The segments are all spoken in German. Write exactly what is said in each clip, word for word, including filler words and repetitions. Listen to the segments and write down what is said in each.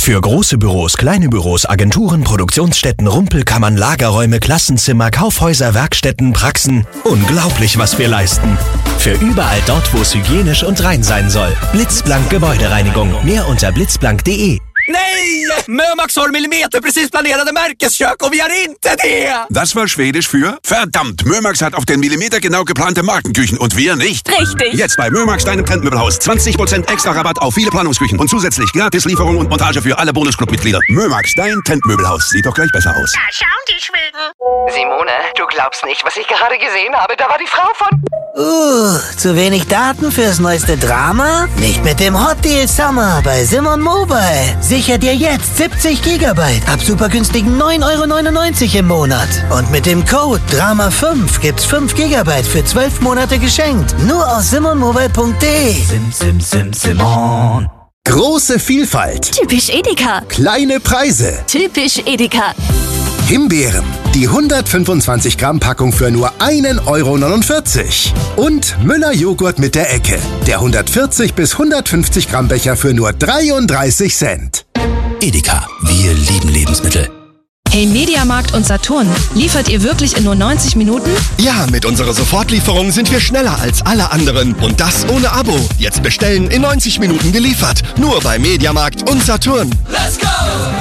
Für große Büros, kleine Büros, Agenturen, Produktionsstätten, Rumpelkammern, Lagerräume, Klassenzimmer, Kaufhäuser, Werkstätten, Praxen. Unglaublich, was wir leisten. Für überall dort, wo es hygienisch und rein sein soll. Blitzblank Gebäudereinigung. Mehr unter blitzblank punkt de. Nej! Mömax har millimeterprecis planerade Märkeskök och vi har inte det! Das war Schwedisch für verdammt. Mömax hat auf den Millimeter genau geplante Markenküchen und wir nicht. Richtig. Jetzt bei Mömax, deinem Trendmöbelhaus. zwanzig Prozent extra Rabatt auf viele Planungsküchen und zusätzlich gratis Lieferung und Montage für alle Bonusclub-Mitglieder. Mömax, dein Trendmöbelhaus. Sieht doch gleich besser aus. Da schauen die Schweden. Simone, du glaubst nicht, was ich gerade gesehen habe. Da war die Frau von... Uh, zu wenig Daten fürs neueste Drama? Nicht mit dem Hot Deal Summer bei Simon Mobile. Sicher dir jetzt siebzig Gigabyte ab super günstigen neun Euro neunundneunzig im Monat. Und mit dem Code Drama fünf gibt's fünf Gigabyte für zwölf Monate geschenkt. Nur aus simon mobile punkt de. Sim, sim, sim, Simon. Große Vielfalt. Typisch Edeka. Kleine Preise. Typisch Edeka. Himbeeren. Die hundertfünfundzwanzig Gramm Packung für nur ein Euro neunundvierzig. Und Müller-Joghurt mit der Ecke. Der hundertvierzig bis hundertfünfzig Gramm Becher für nur dreiunddreißig Cent. Edeka. Wir lieben Lebensmittel. Hey Mediamarkt und Saturn, liefert ihr wirklich in nur neunzig Minuten? Ja, mit unserer Sofortlieferung sind wir schneller als alle anderen. Und das ohne Abo. Jetzt bestellen, in neunzig Minuten geliefert. Nur bei Mediamarkt und Saturn. Let's go!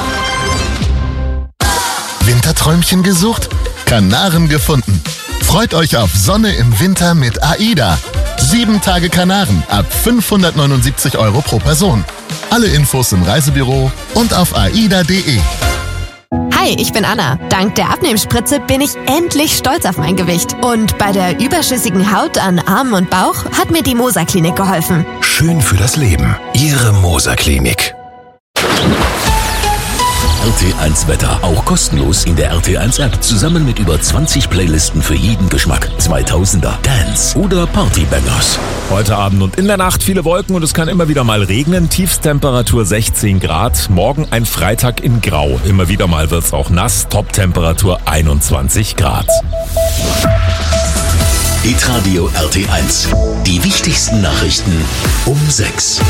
Winterträumchen gesucht? Kanaren gefunden. Freut euch auf Sonne im Winter mit AIDA. Sieben Tage Kanaren ab fünfhundertneunundsiebzig Euro pro Person. Alle Infos im Reisebüro und auf aida punkt de. Hi, ich bin Anna. Dank der Abnehmspritze bin ich endlich stolz auf mein Gewicht. Und bei der überschüssigen Haut an Armen und Bauch hat mir die Moser Klinik geholfen. Schön für das Leben. Ihre Moser Klinik. R T eins Wetter, auch kostenlos in der R T eins App, zusammen mit über zwanzig Playlisten für jeden Geschmack. zweitausender, Dance oder Partybangers. Heute Abend und in der Nacht viele Wolken und es kann immer wieder mal regnen. Tiefstemperatur sechzehn Grad. Morgen ein Freitag in Grau. Immer wieder mal wird's auch nass. Toptemperatur einundzwanzig Grad. Hitradio R T eins. Die wichtigsten Nachrichten um sechs.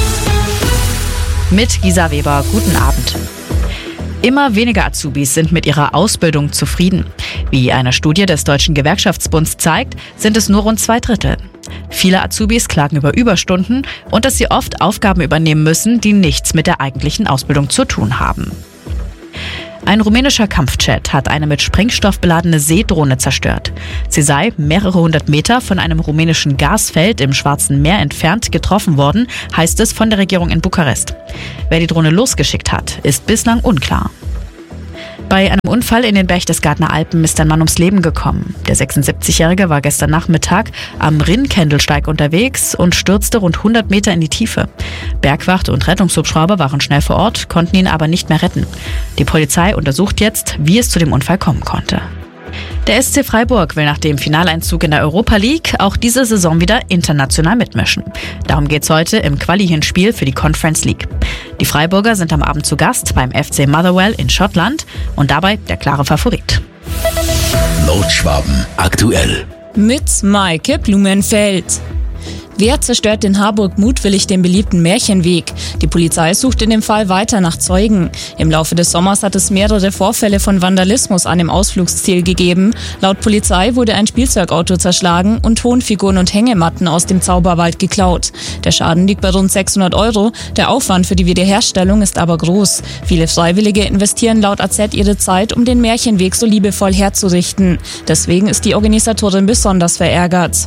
Mit Gisa Weber. Guten Abend. Immer weniger Azubis sind mit ihrer Ausbildung zufrieden. Wie eine Studie des Deutschen Gewerkschaftsbunds zeigt, sind es nur rund zwei Drittel. Viele Azubis klagen über Überstunden und dass sie oft Aufgaben übernehmen müssen, die nichts mit der eigentlichen Ausbildung zu tun haben. Ein rumänischer Kampfjet hat eine mit Sprengstoff beladene Seedrohne zerstört. Sie sei mehrere hundert Meter von einem rumänischen Gasfeld im Schwarzen Meer entfernt getroffen worden, heißt es von der Regierung in Bukarest. Wer die Drohne losgeschickt hat, ist bislang unklar. Bei einem Unfall in den Berchtesgadener Alpen ist ein Mann ums Leben gekommen. Der sechsundsiebzigjährige war gestern Nachmittag am Rinnkendelsteig unterwegs und stürzte rund hundert Meter in die Tiefe. Bergwacht und Rettungshubschrauber waren schnell vor Ort, konnten ihn aber nicht mehr retten. Die Polizei untersucht jetzt, wie es zu dem Unfall kommen konnte. Der S C Freiburg will nach dem Finaleinzug in der Europa League auch diese Saison wieder international mitmischen. Darum geht's heute im Quali-Hinspiel für die Conference League. Die Freiburger sind am Abend zu Gast beim F C Motherwell in Schottland und dabei der klare Favorit. Nordschwaben aktuell. Mit Maike Blumenfeld. Wer zerstört in Harburg mutwillig den beliebten Märchenweg? Die Polizei sucht in dem Fall weiter nach Zeugen. Im Laufe des Sommers hat es mehrere Vorfälle von Vandalismus an dem Ausflugsziel gegeben. Laut Polizei wurde ein Spielzeugauto zerschlagen und Tonfiguren und Hängematten aus dem Zauberwald geklaut. Der Schaden liegt bei rund sechshundert Euro. Der Aufwand für die Wiederherstellung ist aber groß. Viele Freiwillige investieren laut A Z ihre Zeit, um den Märchenweg so liebevoll herzurichten. Deswegen ist die Organisatorin besonders verärgert.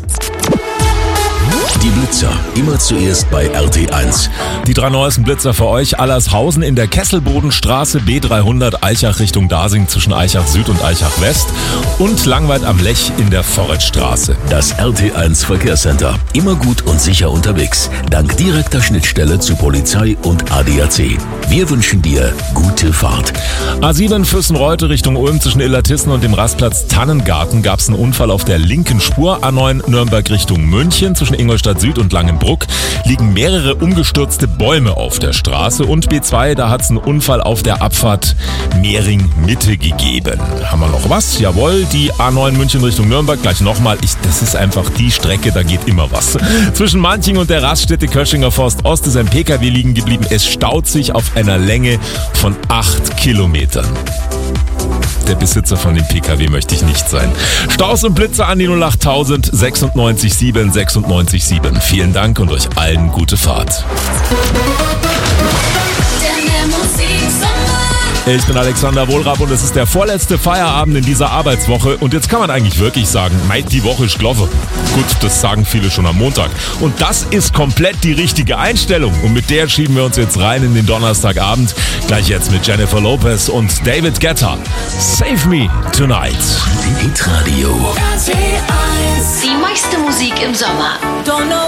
Die Blitzer, immer zuerst bei R T eins. Die drei neuesten Blitzer für euch. Allershausen in der Kesselbodenstraße, B dreihundert, Eichach Richtung Dasing zwischen Eichach Süd und Eichach West und Langweid am Lech in der Vorrätstraße. Das R T eins Verkehrscenter. Immer gut und sicher unterwegs. Dank direkter Schnittstelle zu Polizei und A D A C. Wir wünschen dir gute Fahrt. A sieben Füssenreute Richtung Ulm zwischen Illertissen und dem Rastplatz Tannengarten gab es einen Unfall auf der linken Spur. A neun Nürnberg Richtung München zwischen Ingolstadt Süd und Langenbruck liegen mehrere umgestürzte Bäume auf der Straße und B zwei, da hat es einen Unfall auf der Abfahrt Mehring Mitte gegeben. Haben wir noch was? Jawohl, die A neun München Richtung Nürnberg, gleich nochmal. Ich, das ist einfach die Strecke, da geht immer was. Zwischen Manching und der Raststätte Köschinger Forst Ost ist ein P K W liegen geblieben. Es staut sich auf einer Länge von acht Kilometern. Der Besitzer von dem P K W möchte ich nicht sein. Staus und Blitze an die null acht tausend sechsundneunzig sieben sechsundneunzig sieben. Vielen Dank und euch allen gute Fahrt. Ich bin Alexander Wohlrab und es ist der vorletzte Feierabend in dieser Arbeitswoche und jetzt kann man eigentlich wirklich sagen, mei, die Woche ist gelaufen. Gut, das sagen viele schon am Montag. Und das ist komplett die richtige Einstellung und mit der schieben wir uns jetzt rein in den Donnerstagabend. Gleich jetzt mit Jennifer Lopez und David Guetta. Save Me Tonight. Hitradio. Die meiste Musik im Sommer.